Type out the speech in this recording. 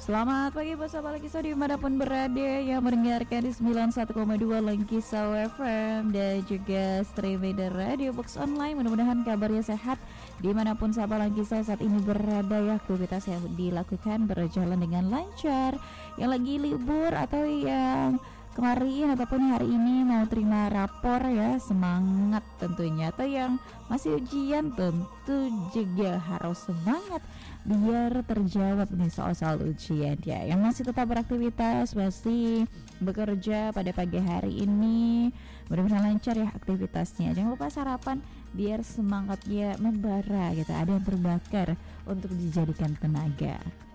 Selamat pagi buat sahabat Langkisau dimanapun berada yang mendengarkan di 91,2 Langkisau FM dan juga streaming dari Radio Box Online. Mudah-mudahan kabarnya sehat dimanapun sahabat Langkisau saat ini berada ya. Aktivitas yang dilakukan berjalan dengan lancar. Yang lagi libur atau yang kemarin ataupun hari ini mau terima rapor ya, semangat tentunya. Atau yang masih ujian tentu juga harus semangat biar terjawab nih soal-soal ujian ya. Yang masih tetap beraktivitas, masih bekerja pada pagi hari ini, mudah-mudahan lancar ya aktivitasnya. Jangan lupa sarapan biar semangatnya membara gitu, ada yang terbakar untuk dijadikan tenaga.